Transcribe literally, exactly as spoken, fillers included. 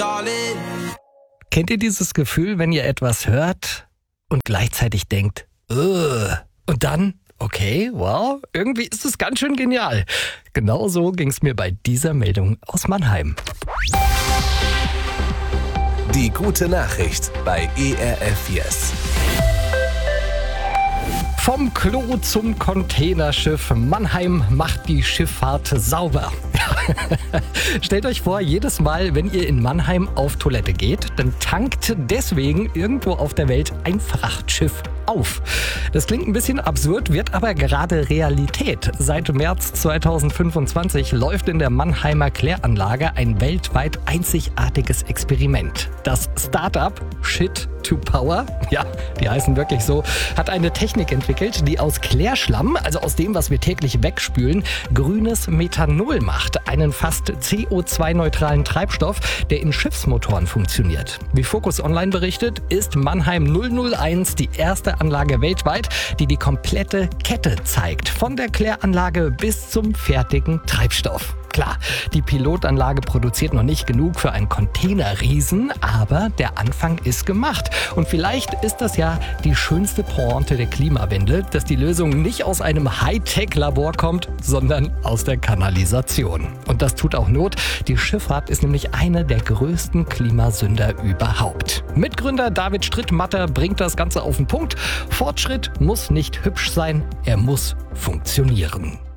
darling. Kennt ihr dieses Gefühl, wenn ihr etwas hört und gleichzeitig denkt, Ugh. Und dann, okay, wow, irgendwie ist es ganz schön genial. Genauso ging es mir bei dieser Meldung aus Mannheim. Die gute Nachricht bei E R F Yes. Vom Klo zum Containerschiff. Mannheim macht die Schifffahrt sauber. Stellt euch vor, jedes Mal, wenn ihr in Mannheim auf Toilette geht, dann tankt deswegen irgendwo auf der Welt ein Frachtschiff auf. Das klingt ein bisschen absurd, wird aber gerade Realität. Seit März zweitausendfünfundzwanzig läuft in der Mannheimer Kläranlage ein weltweit einzigartiges Experiment. Das Startup Shit to Power, ja, die heißen wirklich so, hat eine Technik entwickelt, die aus Klärschlamm, also aus dem, was wir täglich wegspülen, grünes Methanol macht. Einen fast C O zwei neutralen Treibstoff, der in Schiffsmotoren funktioniert. Wie Focus Online berichtet, ist Mannheim null null eins die erste Anlage weltweit, die die komplette Kette zeigt. Von der Kläranlage bis zum fertigen Treibstoff. Klar, die Pilotanlage produziert noch nicht genug für einen Containerriesen, aber der Anfang ist gemacht. Und vielleicht ist das ja die schönste Pointe der Klimawende, dass die Lösung nicht aus einem Hightech-Labor kommt, sondern aus der Kanalisation. Und das tut auch Not. Die Schifffahrt ist nämlich eine der größten Klimasünder überhaupt. Mitgründer David Strittmatter bringt das Ganze auf den Punkt. Fortschritt muss nicht hübsch sein, er muss funktionieren.